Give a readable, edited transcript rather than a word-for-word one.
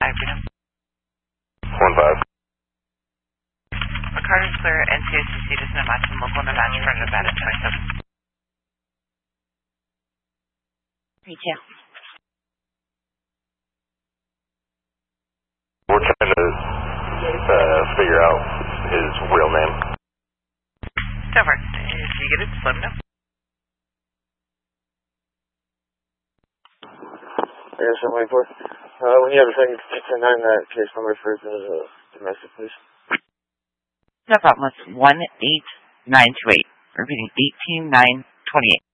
Freedom. 1-5. Carter's clear. NCICC does not match and local no match for Nevada 27. Retail. We're trying to figure out his real name. So far. If you get it, just let me know. Yeah, 724. When you have a second, 10-9, that case number for the domestic, please. No problem. It's 18928. Repeating 18928.